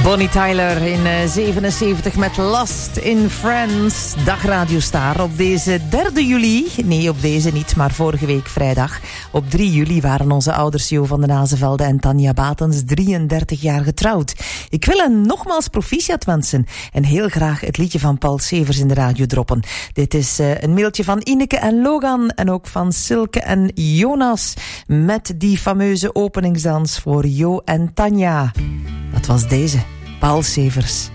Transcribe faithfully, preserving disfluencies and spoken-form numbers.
Bonnie Tyler in zevenenzeventig met Lost in Friends. Dag Radiostar. Op deze derde juli, nee op deze niet, maar vorige week vrijdag. Op drie juli waren onze ouders Jo van den Azevelde en Tanja Batens drieëndertig jaar getrouwd. Ik wil hen nogmaals proficiat wensen en heel graag het liedje van Paul Severs in de radio droppen. Dit is uh, een mailtje van Ineke en Logan en ook van Silke en Jonas met die fameuze openingsdans voor Jo en Tanja. Dat was deze, Paul Severs.